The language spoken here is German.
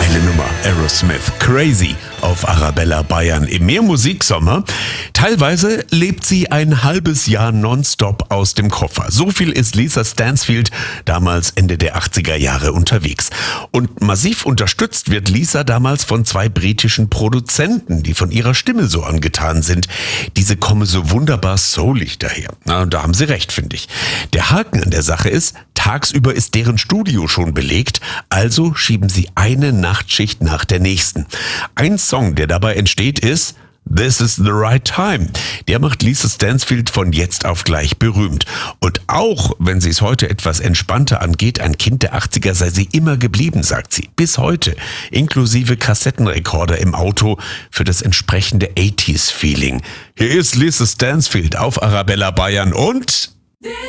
Geile Nummer, Aerosmith, Crazy auf Arabella Bayern im Mehrmusiksommer. Teilweise lebt sie ein halbes Jahr nonstop aus dem Koffer. So viel ist Lisa Stansfield damals Ende der 80er Jahre unterwegs. Und massiv unterstützt wird Lisa damals von 2 britischen Produzenten, die von ihrer Stimme so angetan sind. Diese komme so wunderbar soulig daher. Na, da haben sie recht, finde ich. Der Haken an der Sache ist, tagsüber ist deren Studio schon belegt, also schieben sie eine Nachtschicht nach der nächsten. Ein Song, der dabei entsteht, ist This is the Right Time. Der macht Lisa Stansfield von jetzt auf gleich berühmt. Und auch wenn sie es heute etwas entspannter angeht, ein Kind der 80er sei sie immer geblieben, sagt sie. Bis heute. Inklusive Kassettenrekorder im Auto für das entsprechende 80s-Feeling. Hier ist Lisa Stansfield auf Arabella Bayern und